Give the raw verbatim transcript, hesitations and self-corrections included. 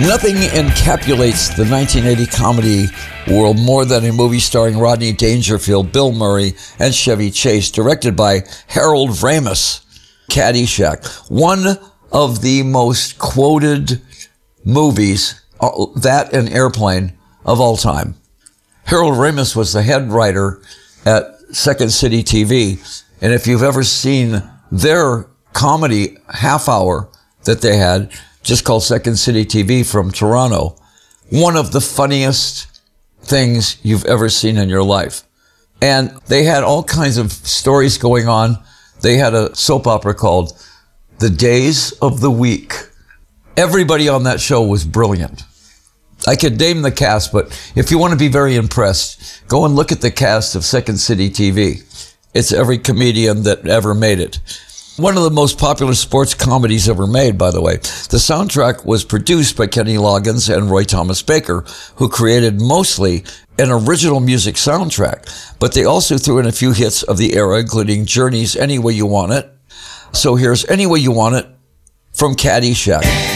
Nothing encapsulates the nineteen eighty comedy world more than a movie starring Rodney Dangerfield, Bill Murray, and Chevy Chase, directed by Harold Ramis, Caddyshack. One of the most quoted movies, that and Airplane, of all time. Harold Ramis was the head writer at Second City T V, and if you've ever seen their comedy half hour that they had, just called Second City T V from Toronto, one of the funniest things you've ever seen in your life. And they had all kinds of stories going on. They had a soap opera called The Days of the Week. Everybody on that show was brilliant. I could name the cast, but if you want to be very impressed, go and look at the cast of Second City T V. It's every comedian that ever made it. One of the most popular sports comedies ever made, by the way. The soundtrack was produced by Kenny Loggins and Roy Thomas Baker, who created mostly an original music soundtrack, but they also threw in a few hits of the era, including Journey's Any Way You Want It. So here's Any Way You Want It from Caddyshack.